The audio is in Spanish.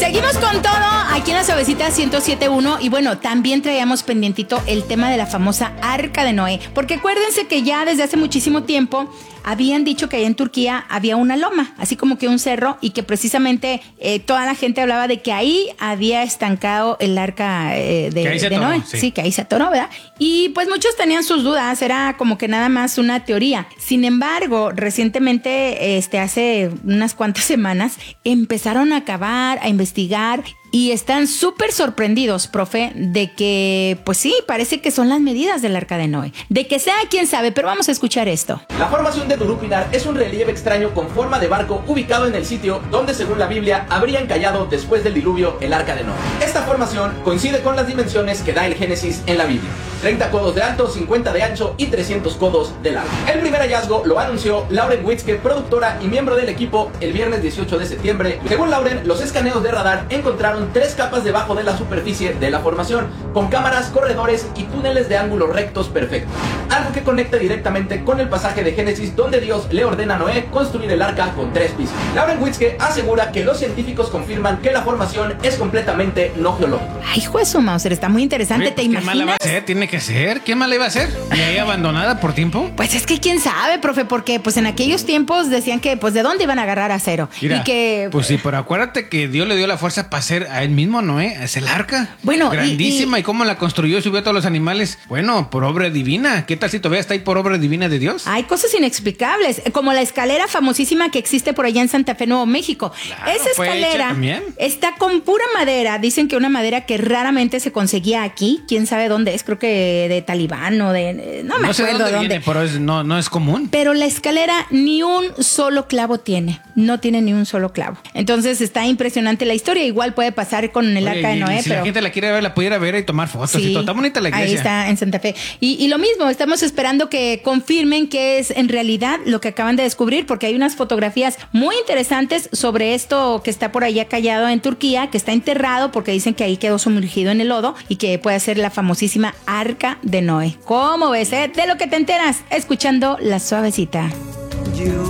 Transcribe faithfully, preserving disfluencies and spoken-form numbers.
Seguimos con todo aquí en la Suavecita ciento siete punto uno y bueno, también traíamos pendientito el tema de la famosa Arca de Noé, porque acuérdense que ya desde hace muchísimo tiempo habían dicho que allá en Turquía había una loma, así como que un cerro, y que precisamente eh, toda la gente hablaba de que ahí había estancado el arca eh, de, de atoró, Noé. Sí. sí, que ahí se atoró, ¿verdad? Y pues muchos tenían sus dudas, era como que nada más una teoría. Sin embargo, recientemente, este, hace unas cuantas semanas, empezaron a cavar, a investigar, y están súper sorprendidos, profe, de que, pues sí, parece que son las medidas del Arca de Noé. De que sea, quién sabe, pero vamos a escuchar esto. La formación de Durupinar es un relieve extraño con forma de barco ubicado en el sitio donde, según la Biblia, habría encallado después del diluvio el Arca de Noé. Esta formación coincide con las dimensiones que da el Génesis en la Biblia: treinta codos de alto, cincuenta de ancho y trescientos codos de largo. El primer hallazgo lo anunció Lauren Witzke, productora y miembro del equipo, el viernes dieciocho de septiembre. Según Lauren, los escaneos de radar encontraron tres capas debajo de la superficie de la formación, con cámaras, corredores y túneles de ángulos rectos perfectos, algo que conecta directamente con el pasaje de Génesis donde Dios le ordena a Noé construir el arca con tres pisos. Lauren Witzke asegura que los científicos confirman que la formación es completamente no geológica. Ay, juez, Mauser, está muy interesante. Oye, ¿te imaginas? ¿Qué mala va a ser? Tiene que ser. ¿Qué mala iba a ser? ¿Y ahí abandonada por tiempo? Pues es que quién sabe, profe, porque pues en aquellos tiempos decían que pues de dónde iban a agarrar acero. Mira, y que pues sí, pero acuérdate que Dios le dio la fuerza para hacer a él mismo, Noé, es el arca. Bueno, grandísima, y, y, y cómo la construyó y subió a todos los animales. Bueno, por obra divina. ¿Qué tal si todavía está ahí por obra divina de Dios? Hay cosas inexplicables, como la escalera famosísima que existe por allá en Santa Fe, Nuevo México. Claro, esa escalera está con pura madera. Dicen que una madera que raramente se conseguía aquí. Quién sabe dónde es, creo que de Talibán o de... No me no sé acuerdo dónde, dónde. Viene, pero es, no, no es común. Pero la escalera ni un solo clavo tiene. No tiene ni un solo clavo. Entonces está impresionante la historia. Igual puede pasar con el Oye, Arca de Noé. Si pero... la gente la quiere ver, la pudiera ver y tomar fotos. Sí, y todo. Está bonita la iglesia. Ahí está en Santa Fe. Y, y lo mismo, estamos esperando que confirmen que es en realidad lo que acaban de descubrir, porque hay unas fotografías muy interesantes sobre esto que está por allá callado en Turquía, que está enterrado porque dicen que ahí quedó sumergido en el lodo y que puede ser la famosísima Arca de Noé. ¿Cómo ves, eh? De lo que te enteras escuchando La Suavecita. You